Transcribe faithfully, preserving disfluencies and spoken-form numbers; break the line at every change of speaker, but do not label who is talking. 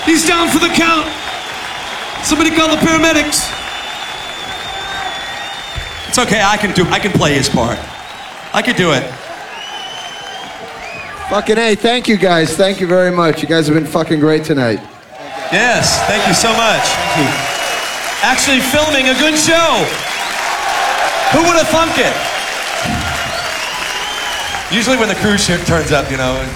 He's down for the count. Somebody call the paramedics.
It's okay, I can do I can play his part. I can do it.
Fucking A, thank you guys. Thank you very much. You guys have been fucking great tonight.
Yes, thank you so much. Thank you. Actually filming a good show. Who would have thunk it? Usually when the cruise ship turns up, you know,